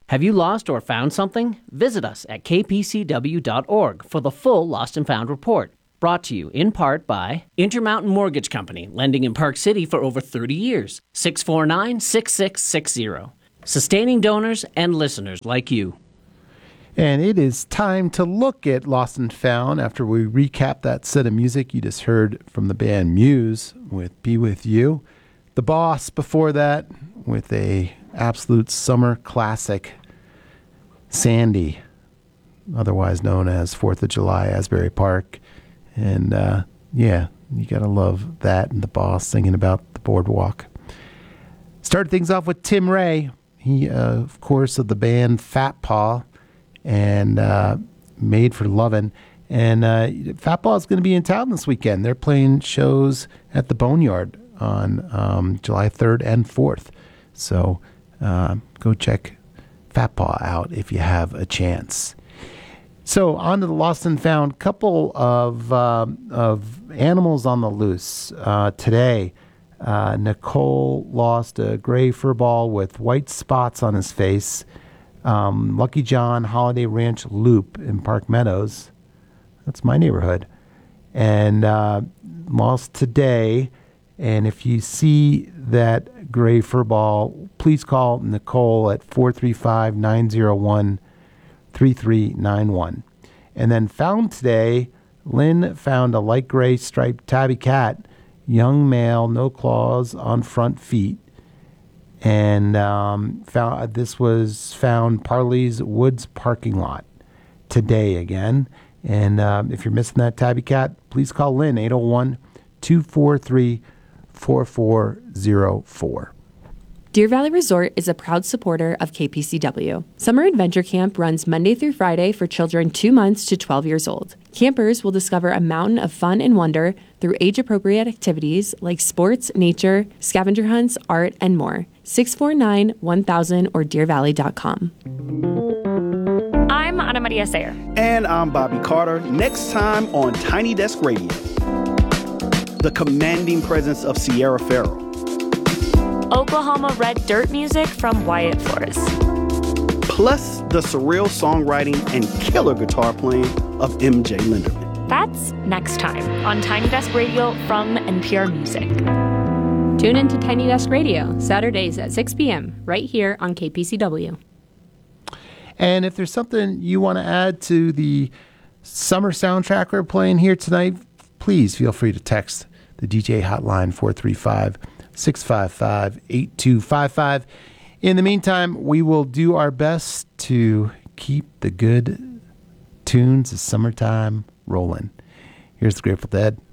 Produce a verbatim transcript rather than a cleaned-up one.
Have you lost or found something? Visit us at k p c w dot org for the full Lost and Found report. Brought to you in part by Intermountain Mortgage Company, lending in Park City for over thirty years. six four nine, six six six zero. Sustaining donors and listeners like you. And it is time to look at Lost and Found after we recap that set of music you just heard from the band Muse with Be With You. The Boss before that with a absolute summer classic, Sandy, otherwise known as fourth of July, Asbury Park. And uh, yeah, you got to love that and The Boss singing about the boardwalk. Started things off with Tim Ray. He, uh, of course, of the band Fat Paw and uh, Made for Lovin'. And uh, Fat Paw is going to be in town this weekend. They're playing shows at the Boneyard on um, July third and fourth. So uh, go check Fat Paw out if you have a chance. So on to the Lost and Found. Couple of uh, of animals on the loose uh, today. Uh, Nicole lost a gray fur ball with white spots on his face. Um, Lucky John Holiday Ranch Loop in Park Meadows. That's my neighborhood. And uh, lost today. And if you see that gray fur ball, please call Nicole at four three five, nine zero one, three three nine one. And then found today, Lynn found a light gray striped tabby cat, young male, no claws on front feet. And um, found, this was found Parley's Woods parking lot today again. And uh, if you're missing that tabby cat, please call Lynn, eight oh one, two four three, four four zero four. Deer Valley Resort is a proud supporter of K P C W. Summer Adventure Camp runs Monday through Friday for children two months to twelve years old. Campers will discover a mountain of fun and wonder through age-appropriate activities like sports, nature, scavenger hunts, art, and more. six four nine, one thousand or deer valley dot com. I'm Ana Maria Sayer. And I'm Bobby Carter. Next time on Tiny Desk Radio, the commanding presence of Sierra Farrell. Oklahoma red dirt music from Wyatt Forrest. Plus the surreal songwriting and killer guitar playing of M J Linderman. That's next time on Tiny Desk Radio from N P R Music. Tune in to Tiny Desk Radio, Saturdays at six p.m., right here on K P C W. And if there's something you want to add to the summer soundtrack we're playing here tonight, please feel free to text the D J hotline four three five, six five five, eight two five five. In the meantime, we will do our best to keep the good tunes of summertime rolling. Here's the Grateful Dead.